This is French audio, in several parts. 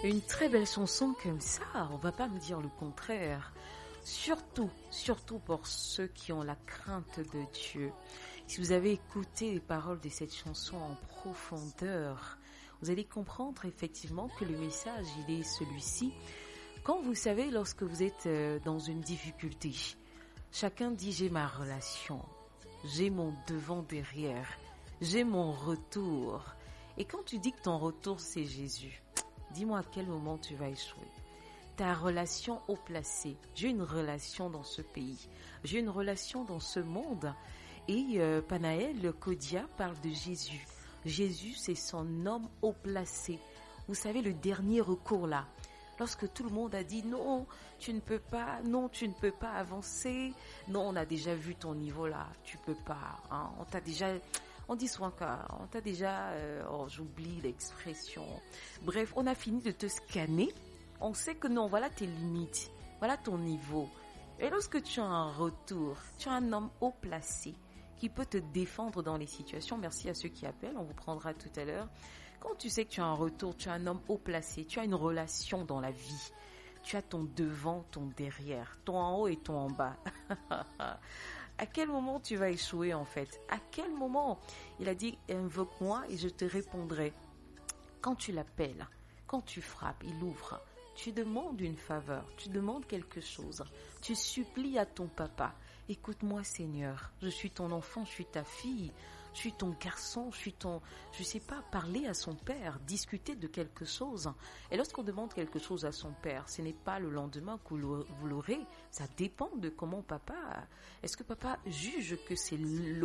Une très belle chanson comme ça, on va pas me dire le contraire. Surtout pour ceux qui ont la crainte de Dieu. Si vous avez écouté les paroles de cette chanson en profondeur, vous allez comprendre effectivement que le message, il est celui-ci. Quand vous savez, lorsque vous êtes dans une difficulté, chacun dit j'ai ma relation, j'ai mon devant derrière, j'ai mon retour. Et quand tu dis que ton retour c'est Jésus, dis-moi à quel moment tu vas échouer. Ta relation haut placée. J'ai une relation dans ce pays. J'ai une relation dans ce monde. Et Panaël Kodia parle de Jésus. Jésus, c'est son homme haut placé. Vous savez, le dernier recours là. Lorsque tout le monde a dit non, tu ne peux pas avancer. Non, on a déjà vu ton niveau là. Tu peux pas. Hein, on dit souvent qu'on t'a déjà, j'oublie l'expression. Bref, on a fini de te scanner. On sait que non, voilà tes limites, voilà ton niveau. Et lorsque tu as un retour, tu as un homme haut placé qui peut te défendre dans les situations. Merci à ceux qui appellent, on vous prendra tout à l'heure. Quand tu sais que tu as un retour, tu as un homme haut placé, tu as une relation dans la vie. Tu as ton devant, ton derrière, ton en haut et ton en bas. À quel moment tu vas échouer en fait? À quel moment? Il a dit, invoque-moi et je te répondrai. Quand tu l'appelles, quand tu frappes, il ouvre. Tu demandes une faveur, tu demandes quelque chose, tu supplies à ton papa. Écoute-moi Seigneur, je suis ton enfant, je suis ta fille, je suis ton garçon, je sais pas, parler à son père, discuter de quelque chose. Et lorsqu'on demande quelque chose à son père, ce n'est pas le lendemain que vous l'aurez, ça dépend de comment papa, est-ce que papa juge que c'est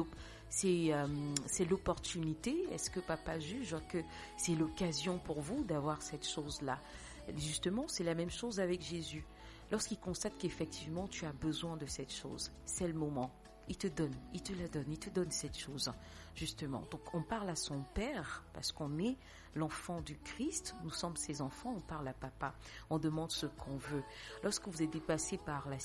l'opportunité? Est-ce que papa juge que c'est l'occasion pour vous d'avoir cette chose-là? Justement, c'est la même chose avec Jésus. Lorsqu'il constate qu'effectivement tu as besoin de cette chose, c'est le moment. Il te donne cette chose, justement. Donc on parle à son Père, parce qu'on est l'enfant du Christ, nous sommes ses enfants, on parle à papa, on demande ce qu'on veut. Lorsque vous êtes dépassé par la